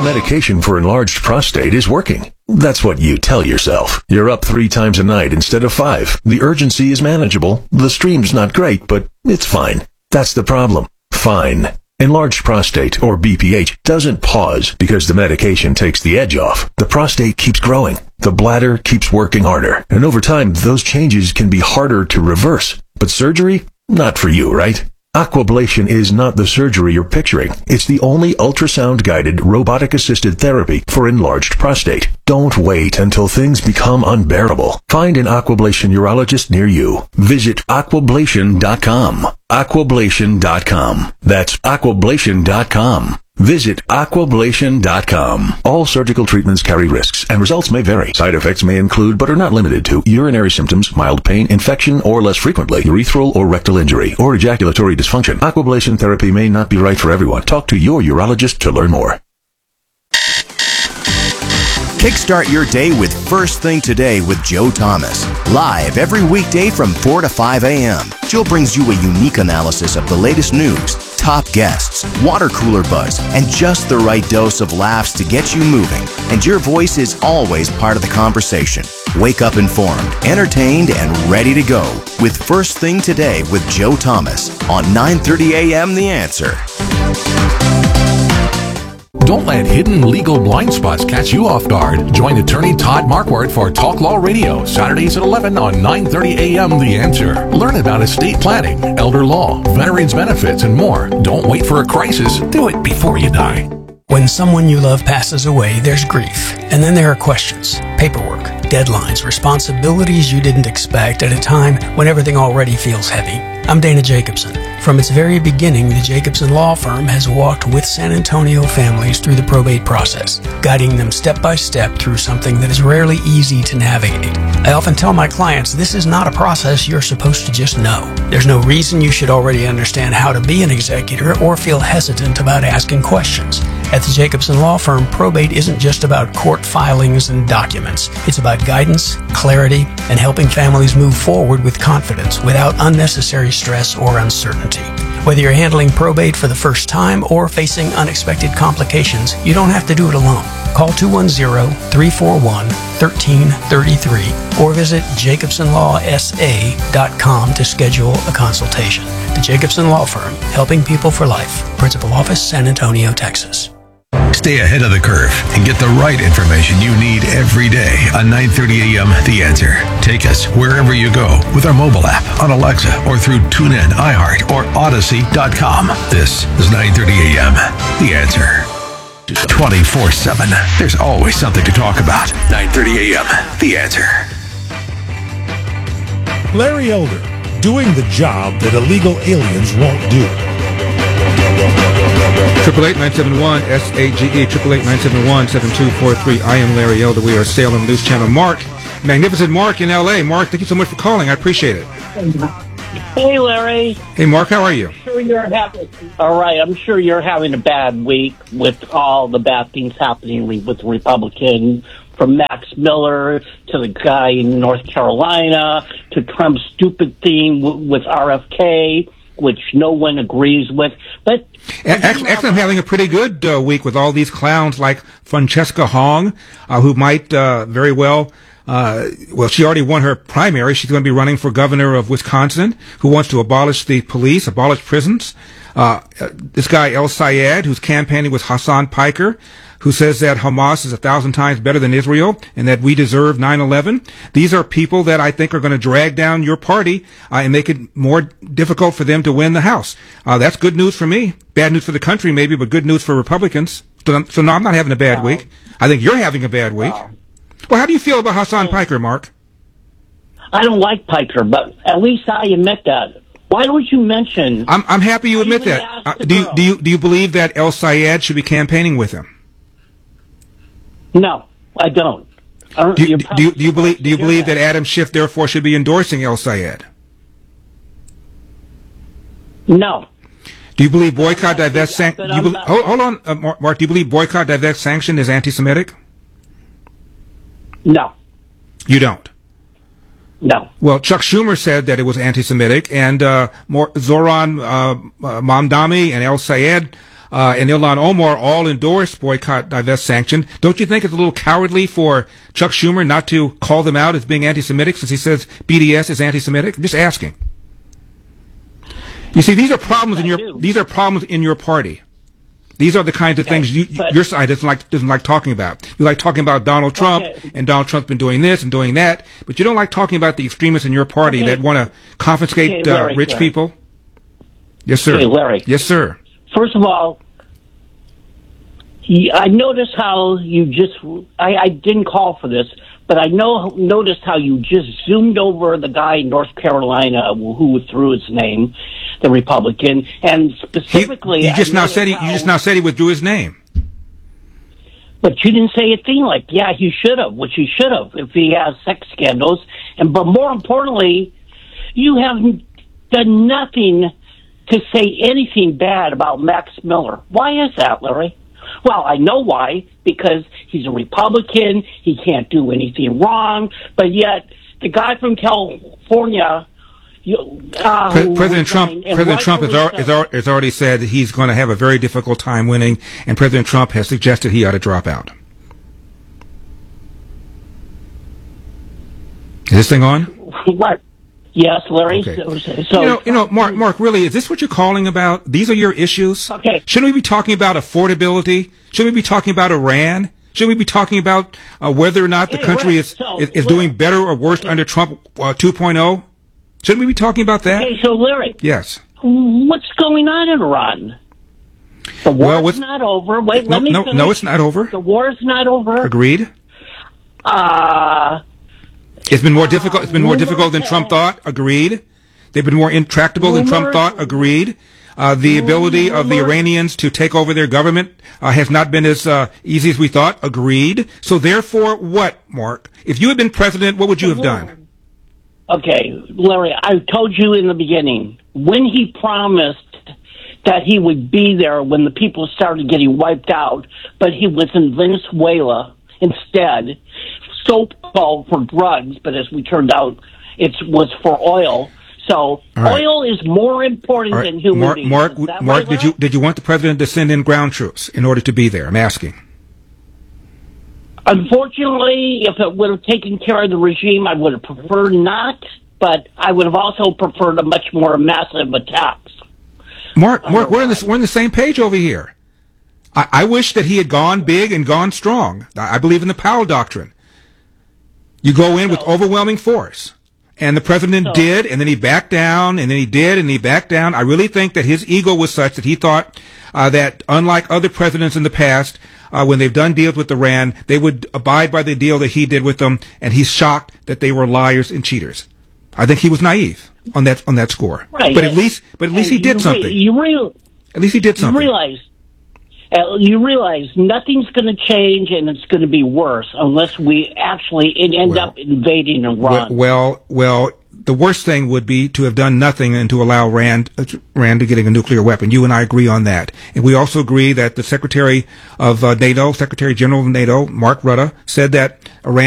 medication for enlarged prostate is working. That's what you tell yourself. You're up 3 times a night instead of 5. The urgency is manageable. The stream's not great, but it's fine. That's the problem. Fine. Enlarged prostate, or BPH, doesn't pause because the medication takes the edge off. The prostate keeps growing. The bladder keeps working harder. And over time, those changes can be harder to reverse. But surgery? Not for you, right? Aquablation is not the surgery you're picturing. It's the only ultrasound-guided, robotic-assisted therapy for enlarged prostate. Don't wait until things become unbearable. Find an Aquablation urologist near you. Visit aquablation.com. Aquablation.com. That's aquablation.com. Visit aquablation.com. All surgical treatments carry risks, and results may vary. Side effects may include, but are not limited to, urinary symptoms, mild pain, infection, or less frequently, urethral or rectal injury, or ejaculatory dysfunction. Aquablation therapy may not be right for everyone. Talk to your urologist to learn more. Kickstart your day with First Thing Today with Joe Thomas. Live every weekday from 4 to 5 a.m. Joe brings you a unique analysis of the latest news, top guests, water cooler buzz, and just the right dose of laughs to get you moving. And your voice is always part of the conversation. Wake up informed, entertained, and ready to go with First Thing Today with Joe Thomas on 9:30 a.m. The Answer. Don't let hidden legal blind spots catch you off guard. Join attorney Todd Marquardt for Talk Law Radio, Saturdays at 11 on 9:30 a.m. The Answer. Learn about estate planning, elder law, veterans benefits, and more. Don't wait for a crisis. Do it before you die. When someone you love passes away, there's grief. And then there are questions, paperwork, deadlines, responsibilities you didn't expect at a time when everything already feels heavy. I'm Dana Jacobson. From its very beginning, the Jacobson Law Firm has walked with San Antonio families through the probate process, guiding them step by step through something that is rarely easy to navigate. I often tell my clients this is not a process you're supposed to just know. There's no reason you should already understand how to be an executor or feel hesitant about asking questions. At the Jacobson Law Firm, probate isn't just about court filings and documents. It's about guidance, clarity, and helping families move forward with confidence without unnecessary stress or uncertainty. Whether you're handling probate for the first time or facing unexpected complications, you don't have to do it alone. Call 210-341-1333 or visit jacobsonlawsa.com to schedule a consultation. The Jacobson Law Firm, helping people for life. Principal Office, San Antonio, Texas. Stay ahead of the curve and get the right information you need every day on 9:30 a.m. The Answer. Take us wherever you go with our mobile app, on Alexa, or through TuneIn, iHeart, or Odyssey.com. This is 9:30 a.m. The Answer. 24/7. There's always something to talk about. 9:30 a.m. The Answer. Larry Elder, doing the job that illegal aliens won't do. 888-971-SAGE, 888-971-7243. I am Larry Elder. We are Salem News Channel. Mark, magnificent Mark in L.A. Mark, thank you so much for calling. I appreciate it. Hey, Larry. Hey, Mark, how are you? All right, I'm sure you're having a bad week with all the bad things happening with the Republicans, from Max Miller to the guy in North Carolina to Trump's stupid thing with RFK, which no one agrees with. But actually, I'm having a pretty good week with all these clowns like Francesca Hong, who might very well, she already won her primary. She's going to be running for governor of Wisconsin, who wants to abolish the police, abolish prisons. This guy, El Sayed, who's campaigning with Hassan Piker, who says that Hamas is 1,000 times better than Israel and that we deserve 9/11. These are people that I think are going to drag down your party and make it more difficult for them to win the House. That's good news for me. Bad news for the country, maybe, but good news for Republicans. So no, I'm not having a bad week. I think you're having a bad week. Well, how do you feel about Hassan Piker, Mark? I don't like Piker, but at least I admit that. Why don't you mention? I'm happy you admit that. Do you believe that El Sayed should be campaigning with him? No, I don't. Do you believe that Adam Schiff therefore should be endorsing El Sayed? No. Do you believe boycott, divest, sanction? Hold on, Mark. Do you believe boycott, divest, sanction is anti-Semitic? No. You don't? No. Well, Chuck Schumer said that it was anti-Semitic, and Zoran Mamdani and El Sayed and Ilhan Omar all endorse boycott, divest, sanction. Don't you think it's a little cowardly for Chuck Schumer not to call them out as being anti-Semitic since he says BDS is anti-Semitic? I'm just asking. You see, these are problems in your party. These are the kinds of things your side doesn't like talking about. You like talking about Donald Trump, and Donald Trump's been doing this and doing that, but you don't like talking about the extremists in your party that want to confiscate rich people. Yes, sir. Hey, Larry. Yes, sir. First of all, I noticed how you just, I didn't call for this, but I noticed how you just zoomed over the guy in North Carolina who withdrew his name, the Republican, and specifically... You just now said he withdrew his name. But you didn't say a thing like, yeah, he should have, which he should have, if he has sex scandals. But more importantly, you haven't done nothing to say anything bad about Max Miller. Why is that, Larry? Well, I know why, because he's a Republican, he can't do anything wrong, but yet the guy from California... President Trump has already said that he's going to have a very difficult time winning, and President Trump has suggested he ought to drop out. Is this thing on? What? Yes, Larry. Okay. So, Mark, really, is this what you're calling about? These are your issues? Okay. Shouldn't we be talking about affordability? Shouldn't we be talking about Iran? Shouldn't we be talking about whether or not the country is doing better or worse under Trump 2.0? Shouldn't we be talking about that? Okay, so Larry. Yes. What's going on in Iran? The war's not over. Wait, let me finish. No, it's not over. The war's not over. Agreed. It's been more difficult. It's been more difficult than Trump thought. Agreed. They've been more intractable than Trump thought. Agreed. The ability of the Iranians to take over their government has not been as easy as we thought. Agreed. So therefore, what, Mark? If you had been president, what would you have done? Okay, Larry, I told you in the beginning, when he promised that he would be there when the people started getting wiped out, but he was in Venezuela instead, so-called for drugs, but as we turned out, it was for oil. So oil is more important than human beings. Mark, did you want the president to send in ground troops in order to be there? I'm asking. Unfortunately, if it would have taken care of the regime, I would have preferred not, but I would have also preferred a much more massive attacks. Mark, we're in the same page over here. I wish that he had gone big and gone strong. I believe in the Powell Doctrine. You go in with overwhelming force. And the president did, and then he backed down, and then he did, and he backed down. I really think that his ego was such that he thought that, unlike other presidents in the past, when they've done deals with Iran, they would abide by the deal that he did with them, and he's shocked that they were liars and cheaters. I think he was naive on that score. Right. But at least he did something. At least he did something. You realize nothing's going to change, and it's going to be worse unless we actually end up invading Iran. Well, the worst thing would be to have done nothing and to allow Iran to getting a nuclear weapon. You and I agree on that. And we also agree that the Secretary General of NATO, Mark Rutte, said that Iran